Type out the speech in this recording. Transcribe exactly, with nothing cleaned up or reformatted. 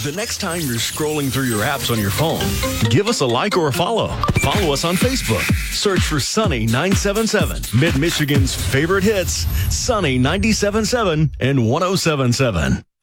The next time you're scrolling through your apps on your phone, give us a like or a follow. Follow us on Facebook. Search for Sunny nine seven seven, Mid-Michigan's favorite hits, Sunny ninety-seven point seven and one oh seven point seven.